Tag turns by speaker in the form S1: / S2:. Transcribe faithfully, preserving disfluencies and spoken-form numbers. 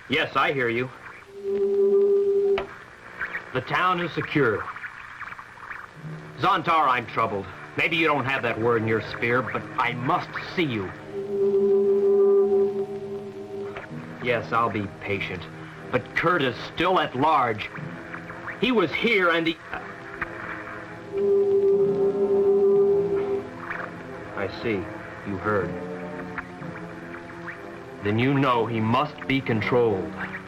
S1: Yes, I hear you. The town is secure. Zontar, I'm troubled. Maybe you don't have that word in your sphere, but I must see you. Yes, I'll be patient. But Kurt is still at large. He was here and he... I see. You heard. Then you know he must be controlled.